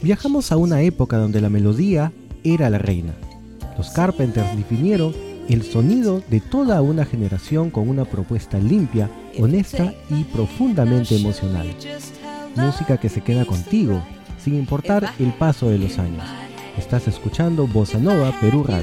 Viajamos a una época donde la melodía era la reina. Los Carpenters definieron el sonido de toda una generación con una propuesta limpia, honesta y profundamente emocional. Música que se queda contigo, sin importar el paso de los años. Estás escuchando Bossa Nova Perú Radio.